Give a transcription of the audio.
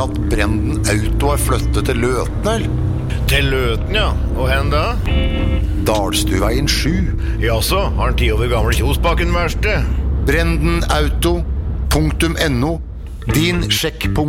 at Brenden Auto har flyttet til Løten, eller? Til Løten, ja. Og hen da? Dalstuveien 7. Jaså, har han 10 år gamle Kjosbakken verste? Brendenauto.no. Din sjekkpunkt.